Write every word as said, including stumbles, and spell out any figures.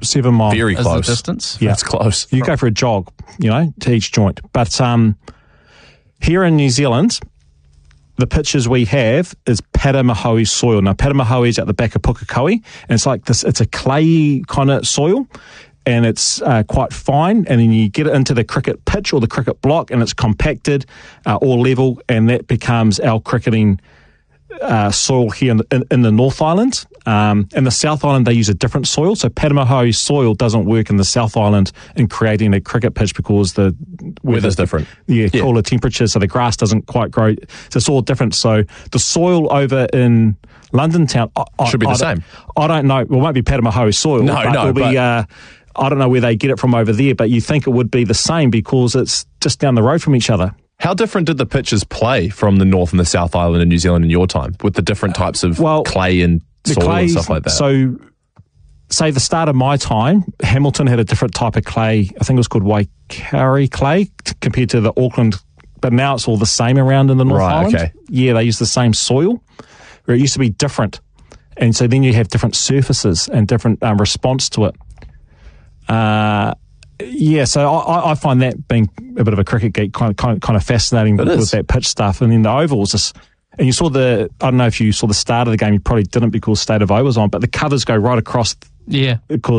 seven mile. Very Is close. the distance? Yeah. That's close. You go for a jog, you know, to each joint. But um, here in New Zealand, the pitches we have is Paramahoe soil. Now, Paramahoe is at the back of Pukekohe, and it's like this, it's a clay kind of soil, and it's uh, quite fine, and then you get it into the cricket pitch or the cricket block, and it's compacted, uh, all level, and that becomes our cricketing uh, soil here in the, in, in the North Island. Um, in the South Island, they use a different soil, so Paramahoe soil doesn't work in the South Island in creating a cricket pitch because the Weather's different. Yeah, Yeah. cooler temperatures, so the grass doesn't quite grow. So it's all different. So the soil over in London town I, I, Should be the I same. Don't, I don't know. Well, it won't be Paramahoe soil. No, but no, it'll be, but- uh, I don't know where they get it from over there, but you think it would be the same because it's just down the road from each other. How different did the pitches play from the North and the South Island in New Zealand in your time with the different types of Well, clay and The soil clay, and stuff like that? So, say the start of my time, Hamilton had a different type of clay. I think it was called Waikari clay t- compared to the Auckland, but now it's all the same around in the North Right, Island. okay. Yeah, they use the same soil, where it used to be different. And so then you have different surfaces and different um, response to it. Uh, yeah, so I, I find that being a bit of a cricket geek kind of, kind of, kind of fascinating It with, is. with that pitch stuff. And then the ovals, just, and you saw the, I don't know if you saw the start of the game, you probably didn't because State of O was on, but the covers go right across Yeah. because